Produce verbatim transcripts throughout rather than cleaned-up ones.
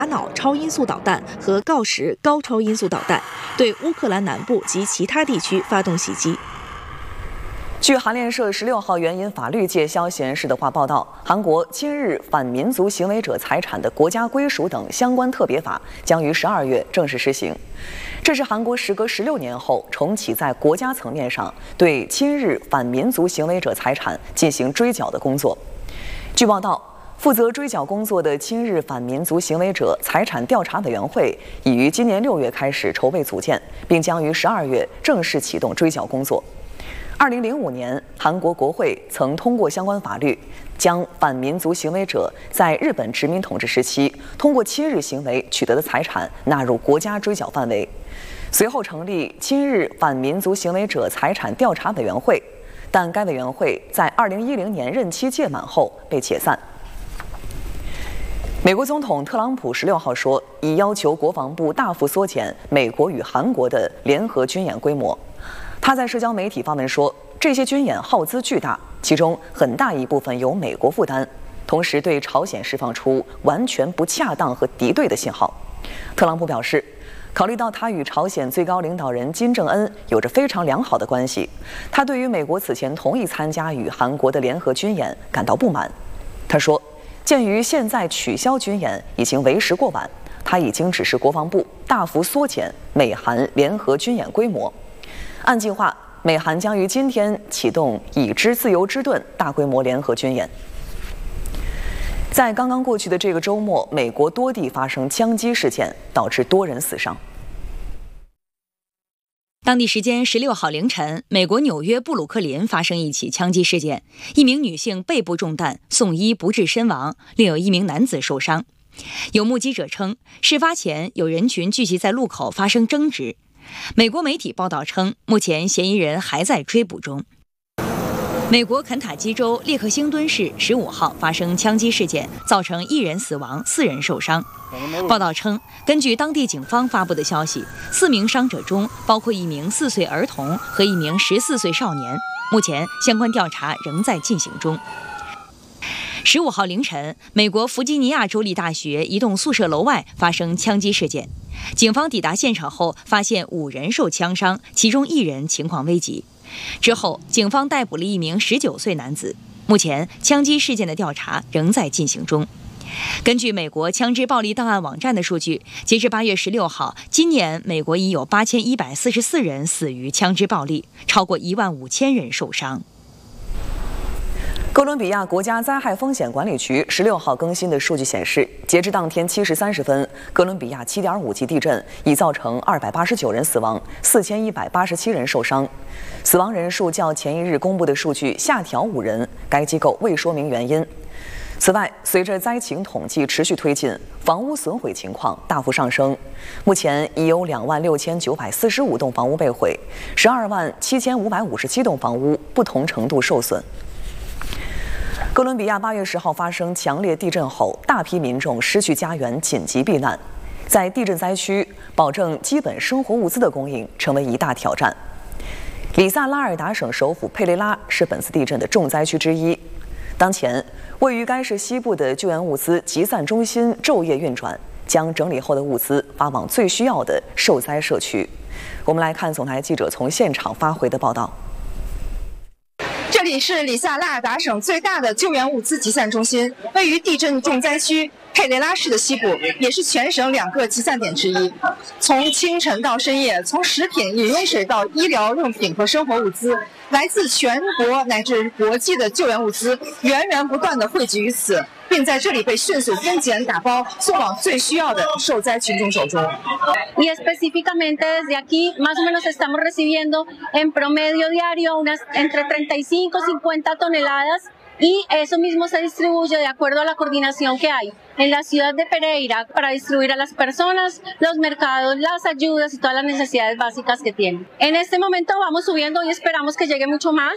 瑙超音速导弹和锆石高超音速导弹，对乌克兰南部及其他地区发动袭击。 据韩联社十六号援引法律界消息人士的话报道，韩国今日反民族行为者财产的国家归属等相关特别法将于十二月正式施行。这是韩国时隔十六年后重启在国家层面上对亲日反民族行为者财产进行追缴的工作。据报道，负责追缴工作的亲日反民族行为者财产调查委员会已于今年六月开始筹备组建，并将于十二月正式启动追缴工作。二零零五年，韩国国会曾通过相关法律，将反民族行为者在日本殖民统治时期通过亲日行为取得的财产纳入国家追缴范围。随后成立亲日反民族行为者财产调查委员会，但该委员会在二零一零年任期届满后被解散。美国总统特朗普十六号说，已要求国防部大幅缩减美国与韩国的联合军演规模。他在社交媒体发文说，这些军演耗资巨大，其中很大一部分由美国负担，同时对朝鲜释放出完全不恰当和敌对的信号。特朗普表示，考虑到他与朝鲜最高领导人金正恩有着非常良好的关系，他对于美国此前同意参加与韩国的联合军演感到不满。他说，鉴于现在取消军演已经为时过晚，他已经指示国防部大幅缩减美韩联合军演规模。按计划，美韩将于今天启动已知自由之盾大规模联合军演。在刚刚过去的这个周末，美国多地发生枪击事件，导致多人死伤。 当地时间十六号凌晨，美国纽约布鲁克林发生一起枪击事件，一名女性背部中弹，送医不治身亡，另有一名男子受伤。有目击者称，事发前有人群聚集在路口发生争执。美国媒体报道称，目前嫌疑人还在追捕中。美国肯塔基州列克星敦市十五号发生枪击事件，造成一人死亡，四人受伤。报道称，根据当地警方发布的消息，四名伤者中包括一名四岁儿童和一名十四岁少年。目前相关调查仍在进行中。十五号凌晨，美国弗吉尼亚州立大学一栋宿舍楼外发生枪击事件。警方抵达现场后，发现五人受枪伤，其中一人情况危急。之后，警方逮捕了一名十九岁男子。目前，枪击事件的调查仍在进行中。根据美国枪支暴力档案网站的数据，截至八月十六号，今年美国已有八千一百四十四人死于枪支暴力，超过一万五千人受伤。 哥伦比亚国家灾害风险管理局十六号更新的数据显示，截至当天七时三十分，哥伦比亚七点五级地震已造成二百八十九人死亡，四千一百八十七人受伤，死亡人数较前一日公布的数据下调五人，该机构未说明原因。此外，随着灾情统计持续推进，房屋损毁情况大幅上升，目前已有两万六千九百四十五栋房屋被毁，十二万七千五百五十七栋房屋不同程度受损。哥伦比亚八月十号发生强烈地震后，大批民众失去家园，紧急避难。在地震灾区，保证基本生活物资的供应成为一大挑战。里萨拉尔达省首府佩雷拉是本次地震的重灾区之一。当前，位于该市西部的救援物资集散中心昼夜运转，将整理后的物资发往最需要的受灾社区。我们来看总台记者从现场发回的报道。 这里是里萨拉尔达省最大的救援物资集散中心，位于地震重灾区佩雷拉市的西部，也是全省两个集散点之一。从清晨到深夜，从食品、饮用水到医疗用品和生活物资，来自全国乃至国际的救援物资源源不断地汇集于此，并在这里被迅速分拣打包，送往最需要的受灾群众手中。 Y específicamente desde aquí, más o menos estamos recibiendo en promedio diario unas entre treinta y cinco y cincuenta toneladas, y eso mismo se distribuye de acuerdo a la coordinación que hay en la ciudad de Pereira para distribuir a las personas, los mercados, las ayudas y todas las necesidades básicas que tienen. En este momento vamos subiendo y esperamos que llegue mucho más,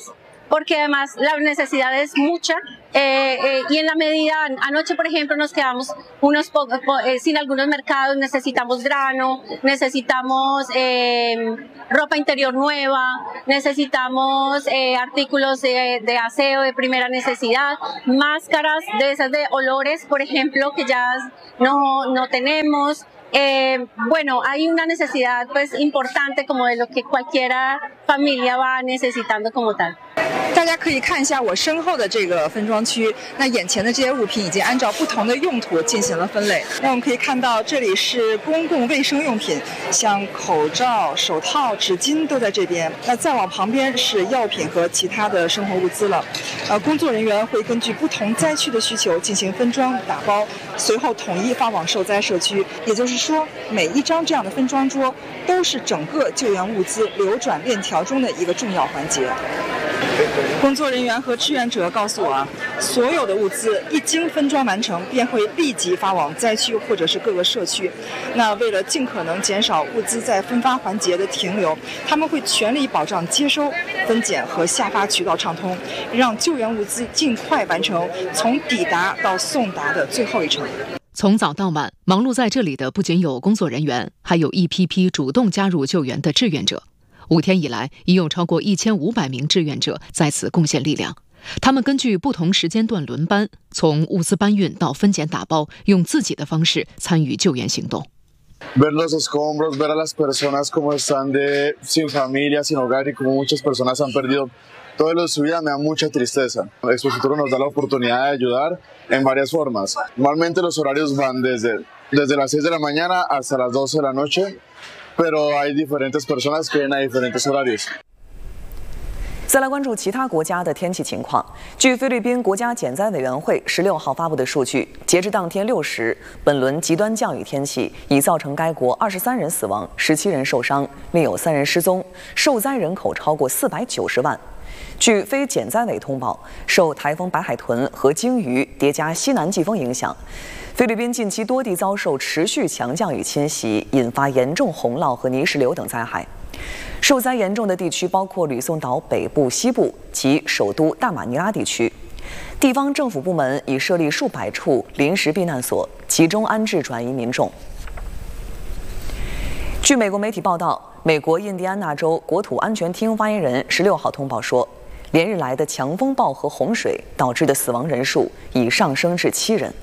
porque además la necesidad es mucha eh, eh, y en la medida, anoche por ejemplo nos quedamos unos po po eh, sin algunos mercados, necesitamos grano, necesitamos eh, ropa interior nueva, necesitamos eh, artículos de, de aseo de primera necesidad, máscaras de esas de olores, por ejemplo, que ya no, no tenemos. Eh, bueno, hay una necesidad pues importante como de lo que cualquiera familia va necesitando como tal。 大家可以看一下我身后的这个分装区，那眼前的这些物品已经按照不同的用途进行了分类。那我们可以看到，这里是公共卫生用品，像口罩、手套、纸巾都在这边。那再往旁边是药品和其他的生活物资了。呃，工作人员会根据不同灾区的需求进行分装打包，随后统一发往受灾社区。也就是说，每一张这样的分装桌都是整个救援物资流转链条中的一个重要环节。工作人员和志愿者告诉我啊，所有的物资一经分装完成，便会立即发往灾区或者是各个社区。那为了尽可能减少物资在分发环节的停留，他们会全力保障接收、分拣和下发渠道畅通，让救援物资尽快完成从抵达到送达的最后一程。 从早到晚，忙碌在这里的不仅有工作人员，还有一批批主动加入救援的志愿者。五天以来，已有超过一千五百名志愿者在此贡献力量。他们根据不同时间段轮班，从物资搬运到分拣打包，用自己的方式参与救援行动。 Ver los escombros, ver a las personas como están de sin familia, sin hogar y como muchas personas han perdido todo lo de su vida me da mucha tristeza. Expositoro nos da la oportunidad de ayudar en varias formas. Normalmente los horarios van desde, desde las seis de la mañana hasta las doce de la noche.Pero hay diferentes personas que ven a diferentes horarios. 再来关注其他国家的天气情况。据菲律宾国家减灾委员会十六号发布的数据，截至当天六时，本轮极端降雨天气已造成该国二十三人死亡、十七人受伤，另有三人失踪，受灾人口超过四百九十万。据非减灾委通报，受台风白海豚和鲸鱼叠加西南季风影响，菲律宾近期多地遭受持续强降雨侵袭，引发严重洪涝和泥石流等灾害。受灾严重的地区包括吕宋岛北部、西部及首都大马尼拉地区。地方政府部门已设立数百处临时避难所，集中安置转移民众。据美国媒体报道，美国印第安纳州国土安全厅发言人十六号通报说，连日来的强风暴和洪水导致的死亡人数已上升至七人。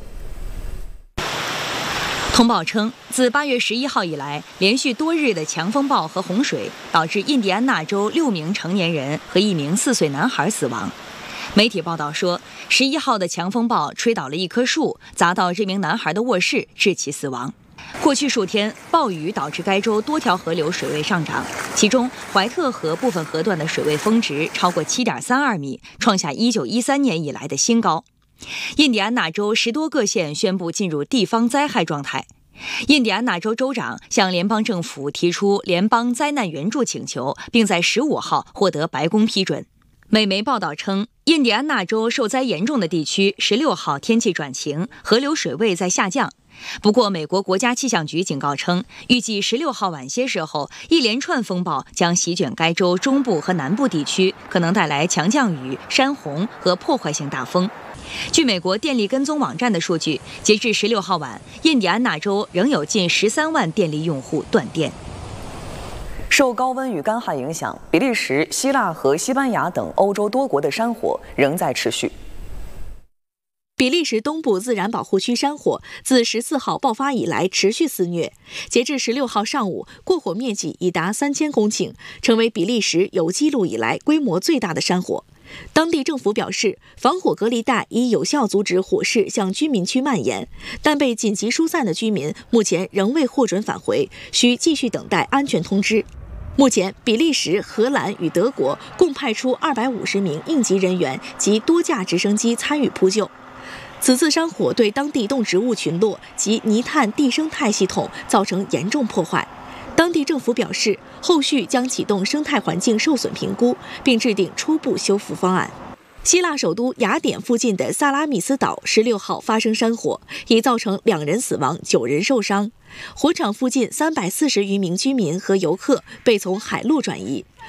通报称，自八月十一号以来，连续多日的强风暴和洪水导致印第安纳州六名成年人和一名四岁男孩死亡。媒体报道说，十一号的强风暴吹倒了一棵树，砸到这名男孩的卧室，致其死亡。过去数天，暴雨导致该州多条河流水位上涨，其中怀特河部分河段的水位峰值超过 七点三二米，创下一九一三年以来的新高。印第安纳州十多个县宣布进入地方灾害状态。印第安纳州州长向联邦政府提出联邦灾难援助请求，并在十五号获得白宫批准。美媒报道称，印第安纳州受灾严重的地区十六号天气转晴，河流水位在下降。不过，美国国家气象局警告称，预计十六号晚些时候，一连串风暴将席卷该州中部和南部地区，可能带来强降雨、山洪和破坏性大风。据美国电力跟踪网站的数据，截至十六号晚，印第安纳州仍有近十三万电力用户断电。 受高温与干旱影响，比利时、希腊和西班牙等欧洲多国的山火仍在持续。 比利时东部自然保护区山火自十四号爆发以来持续肆虐，截至十六号上午，过火面积已达三千公顷，成为比利时有记录以来规模最大的山火。当地政府表示，防火隔离带已有效阻止火势向居民区蔓延，但被紧急疏散的居民目前仍未获准返回，需继续等待安全通知。目前，比利时、荷兰与德国共派出二百五十名应急人员及多架直升机参与扑救。此次山火对当地动植物群落及泥炭地生态系统造成严重破坏。当地政府表示，后续将启动生态环境受损评估，并制定初步修复方案。希腊首都雅典附近的萨拉米斯岛十六号发生山火，已造成两人死亡、九人受伤。火场附近三百四十余名居民和游客被从海路转移。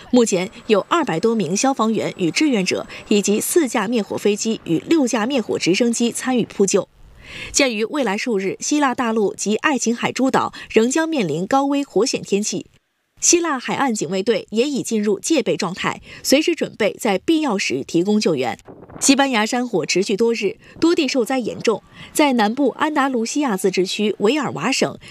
目前有二百多名消防员与志愿者，以及四架灭火飞机与六架灭火直升机参与扑救。鉴于未来数日希腊大陆及爱琴海诸岛仍将面临高危火险天气，希腊海岸警卫队也已进入戒备状态，随时准备在必要时提供救援。西班牙山火持续多日，多地受灾严重。在南部安达卢西亚自治区维尔瓦省，